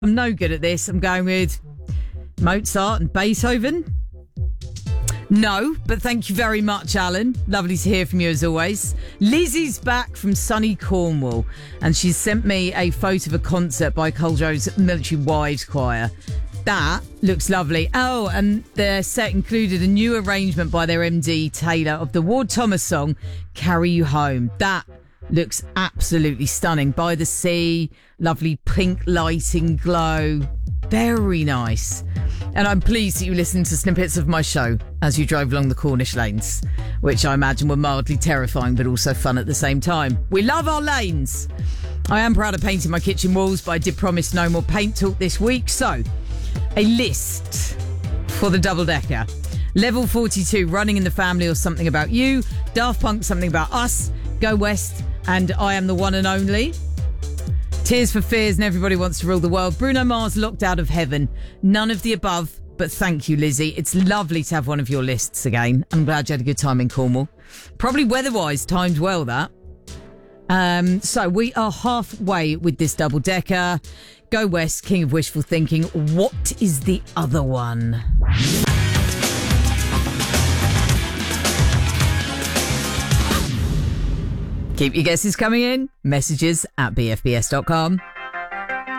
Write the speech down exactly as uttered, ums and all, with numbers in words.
I'm no good at this. I'm going with Mozart and Beethoven. No, but thank you very much, Alan. Lovely to hear from you as always. Lizzie's back from sunny Cornwall, and she's sent me a photo of a concert by Culdrow's Military Wives Choir. That looks lovely. Oh, and their set included a new arrangement by their M D, Taylor, of the Ward Thomas song, Carry You Home. That looks absolutely stunning. By the sea, lovely pink lighting glow. Very nice. And I'm pleased that you listened to snippets of my show as you drove along the Cornish lanes, which I imagine were mildly terrifying but also fun at the same time. We love our lanes. I am proud of painting my kitchen walls, but I did promise no more paint talk this week. So, a list for the double-decker. Level forty-two, Running in the Family or Something About You. Daft Punk, Something About Us. Go West and I Am the One and Only. Tears for Fears and Everybody Wants to Rule the World. Bruno Mars, Locked Out of Heaven. None of the above, but thank you, Lizzie. It's lovely to have one of your lists again. I'm glad you had a good time in Cornwall. Probably weather-wise timed well, that. Um, so we are halfway with this double-decker. Go West, King of Wishful Thinking. What is the other one? Keep your guesses coming in. Messages at b f b s dot com.